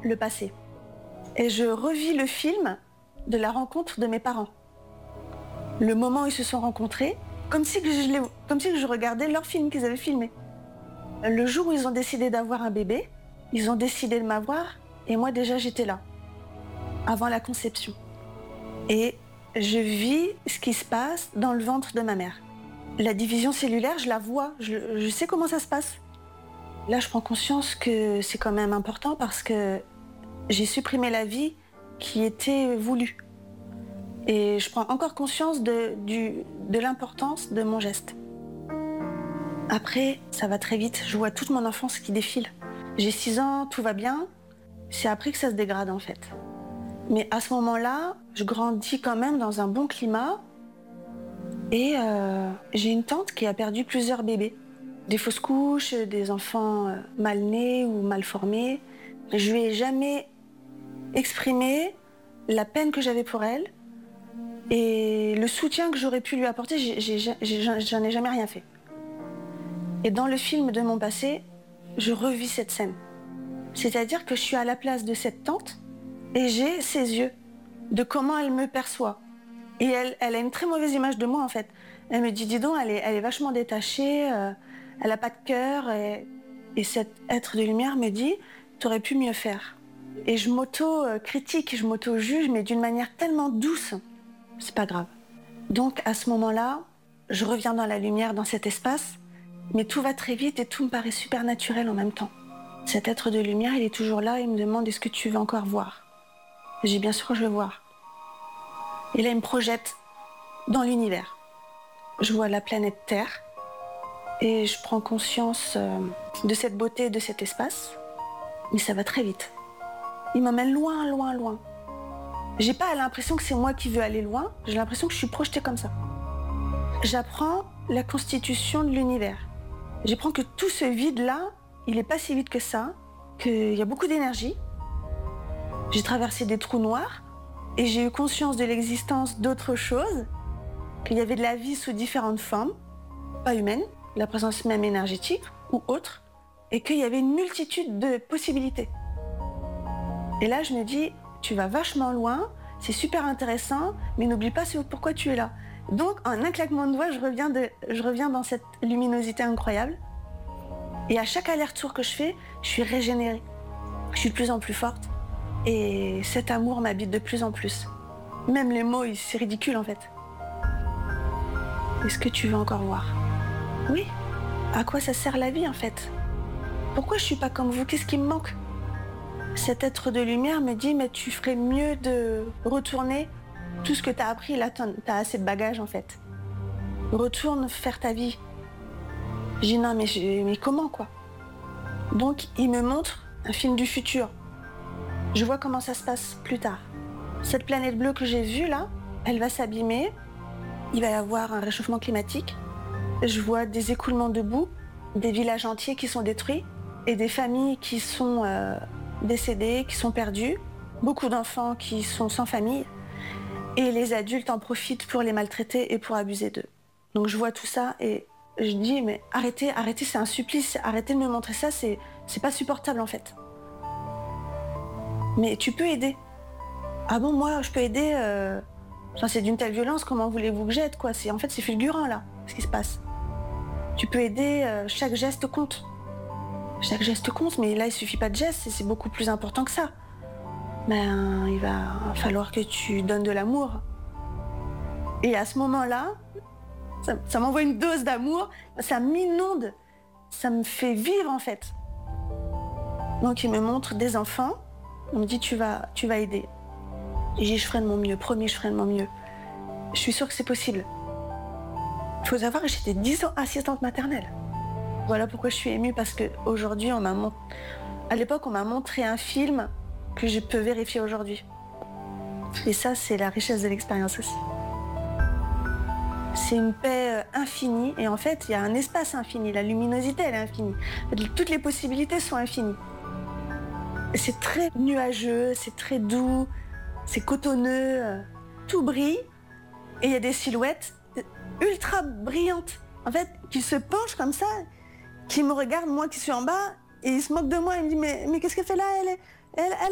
le passé. Et je revis le film de la rencontre de mes parents. Le moment où ils se sont rencontrés, comme si je regardais leur film qu'ils avaient filmé. Le jour où ils ont décidé d'avoir un bébé, ils ont décidé de m'avoir, et moi déjà j'étais là, avant la conception. Et je vis ce qui se passe dans le ventre de ma mère. La division cellulaire, je la vois, je sais comment ça se passe. Là, je prends conscience que c'est quand même important parce que j'ai supprimé la vie qui était voulue. Et je prends encore conscience de l'importance de mon geste. Après, ça va très vite, je vois toute mon enfance qui défile. J'ai 6 ans, tout va bien. C'est après que ça se dégrade en fait. Mais à ce moment-là, je grandis quand même dans un bon climat. Et j'ai une tante qui a perdu plusieurs bébés. Des fausses couches, des enfants mal nés ou mal formés. Je lui ai jamais exprimé la peine que j'avais pour elle et le soutien que j'aurais pu lui apporter, j'en ai jamais rien fait. Et dans le film de mon passé, je revis cette scène. C'est-à-dire que je suis à la place de cette tante et j'ai ses yeux, de comment elle me perçoit. Et elle a une très mauvaise image de moi en fait. Elle me dit, dis donc, elle est vachement détachée, elle a pas de cœur. Et cet être de lumière me dit, t'aurais pu mieux faire. Et je m'auto-critique, je m'auto-juge, mais d'une manière tellement douce. C'est pas grave. Donc à ce moment-là, je reviens dans la lumière, dans cet espace, mais tout va très vite et tout me paraît super naturel en même temps. Cet être de lumière, il est toujours là et il me demande, est-ce que tu veux encore voir? J'ai dit, bien sûr que je veux voir. Et là, il me projette dans l'univers. Je vois la planète Terre et je prends conscience de cette beauté, de cet espace, mais ça va très vite. Il m'emmène loin, loin, loin. J'ai pas l'impression que c'est moi qui veux aller loin, j'ai l'impression que je suis projetée comme ça. J'apprends la constitution de l'univers. J'apprends que tout ce vide-là, il est pas si vide que ça, qu'il y a beaucoup d'énergie. J'ai traversé des trous noirs et j'ai eu conscience de l'existence d'autres choses, qu'il y avait de la vie sous différentes formes, pas humaines, la présence même énergétique ou autre, et qu'il y avait une multitude de possibilités. Et là, je me dis, tu vas vachement loin, c'est super intéressant, mais n'oublie pas pourquoi tu es là. Donc, en un claquement de doigts, je reviens dans cette luminosité incroyable. Et à chaque aller-retour que je fais, je suis régénérée. Je suis de plus en plus forte. Et cet amour m'habite de plus en plus. Même les mots, c'est ridicule en fait. Est-ce que tu veux encore voir? Oui. À quoi ça sert la vie en fait? Pourquoi je suis pas comme vous? Qu'est-ce qui me manque? Cet être de lumière me dit, mais tu ferais mieux de retourner tout ce que tu as appris. Là, tu as assez de bagages en fait. Retourne faire ta vie. Je dis non, mais comment quoi? Donc, il me montre un film du futur. Je vois comment ça se passe plus tard. Cette planète bleue que j'ai vue là, elle va s'abîmer. Il va y avoir un réchauffement climatique. Je vois des écoulements de boue, des villages entiers qui sont détruits et des familles qui sont décédées, qui sont perdues. Beaucoup d'enfants qui sont sans famille. Et les adultes en profitent pour les maltraiter et pour abuser d'eux. Donc je vois tout ça et je dis, mais arrêtez, c'est un supplice. Arrêtez de me montrer ça, c'est pas supportable en fait. Mais tu peux aider. Ah bon, moi, je peux aider Enfin, c'est d'une telle violence, comment voulez-vous que j'aide, quoi? En fait, c'est fulgurant, là, ce qui se passe. Tu peux aider, chaque geste compte. Chaque geste compte, mais là, il suffit pas de geste, c'est beaucoup plus important que ça. Ben, il va falloir que tu donnes de l'amour. Et à ce moment-là, ça m'envoie une dose d'amour, ça m'inonde, ça me fait vivre, en fait. Donc, il me montre des enfants, on me dit, tu vas aider. Et je ferai de mon mieux, promis, je ferai de mon mieux. Je suis sûre que c'est possible. Il faut savoir que j'étais 10 ans assistante maternelle. Voilà pourquoi je suis émue, parce qu'aujourd'hui, à l'époque, on m'a montré un film que je peux vérifier aujourd'hui. Et ça, c'est la richesse de l'expérience aussi. C'est une paix infinie, et en fait, il y a un espace infini, la luminosité, elle est infinie. Toutes les possibilités sont infinies. C'est très nuageux, c'est très doux, c'est cotonneux, tout brille, et il y a des silhouettes ultra brillantes, en fait, qui se penchent comme ça, qui me regardent, moi qui suis en bas, et ils se moquent de moi, ils me disent, mais qu'est-ce qu'elle fait là, elle